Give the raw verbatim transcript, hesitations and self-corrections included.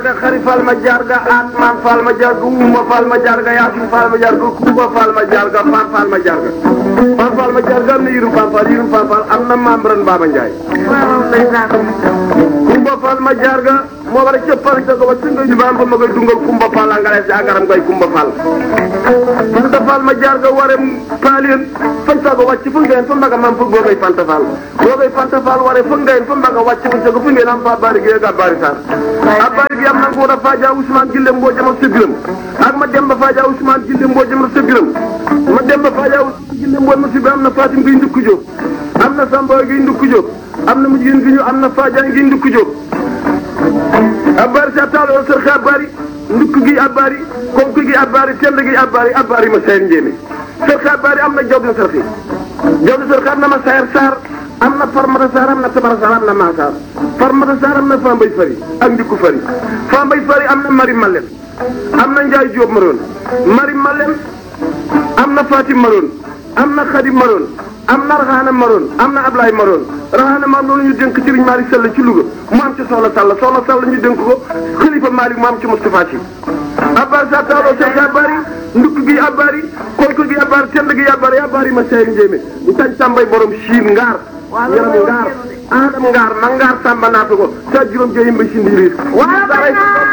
jarga xari fal ma jarga atman fal ma jarga uma fal ma jarga yasin fal ma jarga kuba fal ma jarga fan fal ma jarga fan fal ma jarga am na yirum fan fal yirum fan fal am na membran Baba Ndiaye kumba fal ma jarga moo war a cëppal ca ko ba singa ñu baam fa ma koy dungal kumba fal a ngale ci agaram koy kumba fal fanta fal ma jarga ware palien fanta ko wàcc fu ngeen fa mbaga mam fu bogay fanta fal bogay fanta fal ware fu ngeen fa mbaga wàcc fu ca ko fu ngeen am fa bari ge ga bari sar a bari gi am na ko da faja Ousmane Gille Mbodj ma sebiram ak ma demba faja Ousmane Gille Mbodj ma sebiram ma demba faja Ousmane Gille Mbodj ma sebiram am na Fatim gi ndukku Jóob am na Samba gi ndukku Jóob am na mu jigéen gi ñu am na Fadia gi ndukku Jóob abari sa taalo sër xa abari ndukk gi abari konk gi abari tend gi abari abari ma sayar njéeme sër xa abari am na jawdi sër xi jawdi sër xa am na ma sayar saar am na farmata saar am na tabara saar am na maa saar farmata saar am na fambay fari ak ndikku fari fambay fari am na mari malem am na njaay jóob maroon mari malem am na fatim maroon am na xadim maroon am na raxaana maroon am na Ablaye maroon raxaana maam loolu ñu dénk Serigne Malick Sall ci Louga mu am ci Soxna Sall Soxna Sall ñu dénk ko Khalifa Malick mu am ci Moustapha Sy abari sa taalo sek abari ndukk gi abari konk gi abari tend gi abari abari ma sayri njéemé ñu tañ tàmbay borom siin ngaar yaram ngaar adam ngaar ma ngaar sàmba naata ko sa juróom jeyim ba si ndiiriir